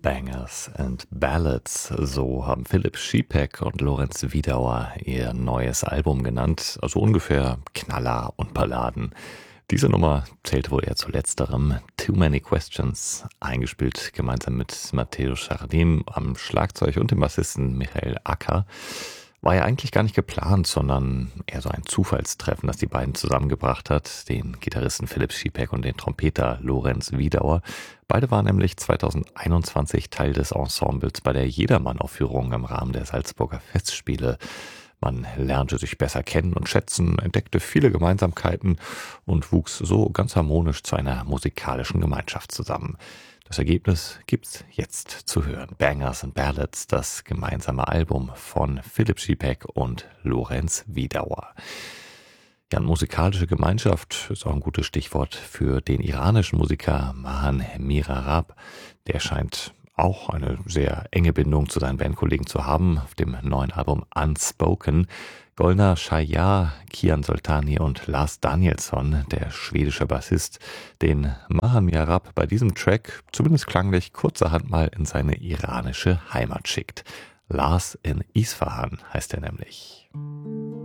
Bangers and Ballads, so haben Philipp Schiepeck und Lorenz Wiedauer ihr neues Album genannt, also ungefähr Knaller und Balladen. Diese Nummer zählt wohl eher zu letzterem. Too Many Questions, eingespielt gemeinsam mit Matteo Schardim am Schlagzeug und dem Bassisten Michael Acker. War ja eigentlich gar nicht geplant, sondern eher so ein Zufallstreffen, das die beiden zusammengebracht hat, den Gitarristen Philipp Schiepeck und den Trompeter Lorenz Wiedauer. Beide waren nämlich 2021 Teil des Ensembles bei der Jedermann-Aufführung im Rahmen der Salzburger Festspiele. Man lernte sich besser kennen und schätzen, entdeckte viele Gemeinsamkeiten und wuchs so ganz harmonisch zu einer musikalischen Gemeinschaft zusammen. Das Ergebnis gibt's jetzt zu hören. Bangers and Ballads, das gemeinsame Album von Philipp Schiepeck und Lorenz Wiedauer. Ja, und musikalische Gemeinschaft ist auch ein gutes Stichwort für den iranischen Musiker Mahan Mirarab. Der scheint auch eine sehr enge Bindung zu seinen Bandkollegen zu haben. Auf dem neuen Album Unspoken Golnar Shayar, Kian Soltani und Lars Danielsson, der schwedische Bassist, den Mahan Mirarab bei diesem Track zumindest klanglich kurzerhand mal in seine iranische Heimat schickt. Lars in Isfahan heißt er nämlich.